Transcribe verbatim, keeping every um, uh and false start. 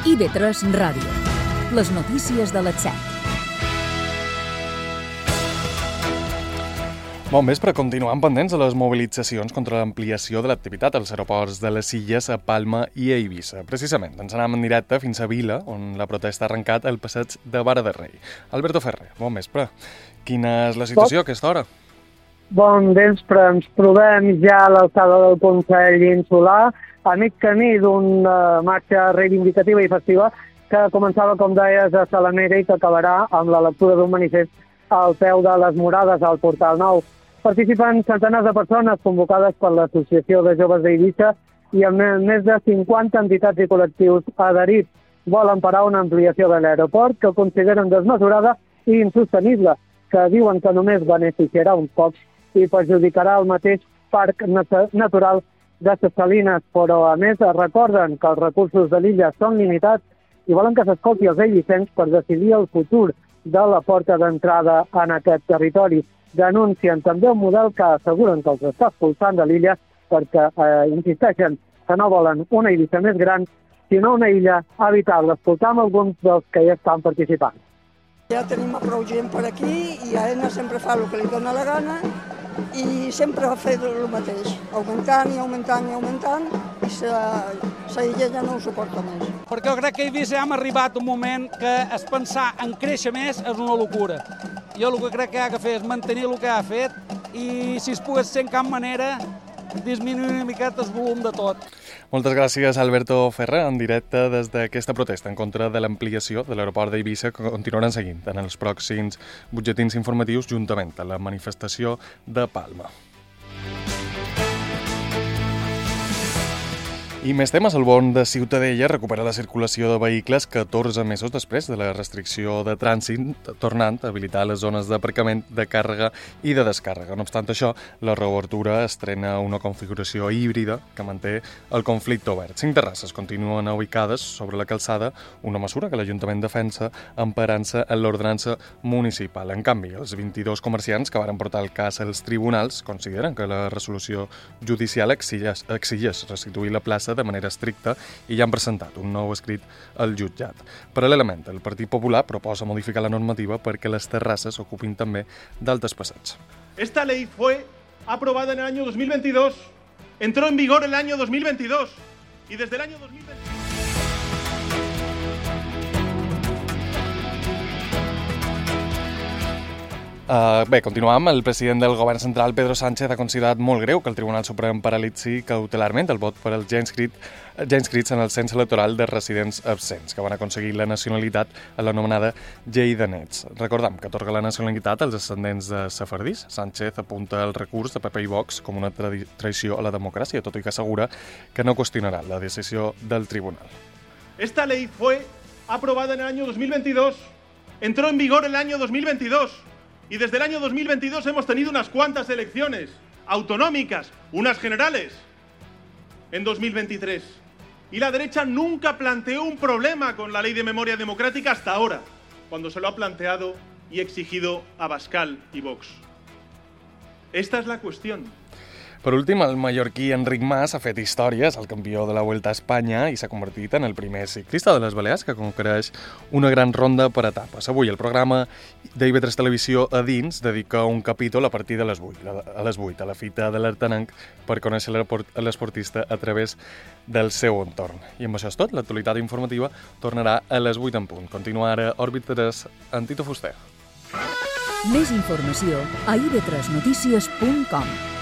I V tres Ràdio. Les notícies de les set. Bon vespre, continuem pendents de les mobilitzacions contra l'ampliació de l'activitat als aeroports de les Illes, a Palma i a Eivissa. Precisament, ens anem en directe fins a Vila, on la protesta ha arrencat el passeig de Vara de Rei. Alberto Ferrer, bon vespre. Quina és la situació a aquesta hora? Bon vespre, ens trobem ja a l'alçada del Consell Insular, a mig camí d'una marxa reivindicativa i festiva que començava, com deies, a Salamera i que acabarà amb la lectura d'un manifest al peu de les Murades al Portal Nou. Participen centenars de persones convocades per l'Associació de Joves d'Eivissa i amb més de cinquanta entitats i col·lectius adherits. Volen parar una ampliació de l'aeroport que consideren desmesurada i insostenible, que diuen que només beneficiarà uns pocs i perjudicarà el mateix parc natural de Ses Salines, però a més recorden que els recursos de l'illa són limitats i volen que s'escolti els eivissencs per decidir el futur de la porta d'entrada en aquest territori. Denuncien també un model que asseguren que els està expulsant de l'illa perquè eh, insisteixen que no volen una Eivissa més gran, sinó una illa habitable. Escoltam alguns dels que hi estan participant. Ja tenim prou gent per aquí i a Aena sempre fa el que li dona la gana i sempre fa el mateix, augmentant i augmentant i augmentant i la illa ja no ho suporta més. Perquè jo crec que a Eivissa hem arribat un moment que es pensar en créixer més és una locura. Jo el que crec que ha de fer és mantenir el que ha fet i si es pogués ser en cap manera disminuir una miqueta el volum de tot. Moltes gràcies, Alberto Ferrer, en directe des d'aquesta protesta en contra de l'ampliació de l'aeroport d'Eivissa que continuaran seguint en els pròxims butlletins informatius juntament a la manifestació de Palma. I més temes, el Born de Ciutadella recupera la circulació de vehicles catorze mesos després de la restricció de trànsit, tornant a habilitar les zones d'aparcament, de càrrega i de descàrrega. No obstant això, la reobertura estrena una configuració híbrida que manté el conflicte obert. Cinc terrasses continuen ubicades sobre la calçada, una mesura que l'Ajuntament defensa emparant-se en l'ordenança municipal. En canvi, els vint-i-dos comerciants que varen portar el cas als tribunals consideren que la resolució judicial exigeix, exigeix restituir la plaça de manera estricta i ja han presentat un nou escrit al jutjat. Paral·lelament, el Partit Popular proposa modificar la normativa perquè les terrasses ocupin també d'altres passeigs. Esta ley fue aprobada en el año dos mil veintidós, entró en vigor el año dos mil veintidós y desde el año dos mil veintidós... Uh, bé, continuem. El president del govern central, Pedro Sánchez, ha considerat molt greu que el Tribunal Suprem paralitzi cautelarment el vot per als ja inscrits, ja inscrits en el cens electoral de residents absents, que van aconseguir la nacionalitat a l'anomenada Llei de Nets. Recordem que atorga la nacionalitat als descendents de sefardís. Sánchez apunta el recurs de P P i Vox com una tra traïció a la democràcia, tot i que assegura que no qüestionarà la decisió del tribunal. Esta ley fue aprobada en el año dos mil veintidós, entró en vigor el año dos mil veintidós. Y desde el año dos mil veintidós hemos tenido unas cuantas elecciones autonómicas, unas generales, en dos mil veintitrés. Y la derecha nunca planteó un problema con la ley de memoria democrática hasta ahora, cuando se lo ha planteado y exigido Abascal y Vox. Esta es la cuestión. Per últim, el mallorquí Enric Mas ha fet història, és el campió de la Vuelta a Espanya i s'ha convertit en el primer ciclista de les Balears que conquereix una gran ronda per etapes. Avui el programa d'I V tres Televisió a dins dedica un capítol a partir de les vuit, a les vuit, a la fita de l'Artanenc per conèixer l'esportista a través del seu entorn. I amb això és tot, l'actualitat informativa tornarà a les vuit en punt. Continua ara Òrbit tres amb Tito Fuster. Més informació a i v tres notícies punt com.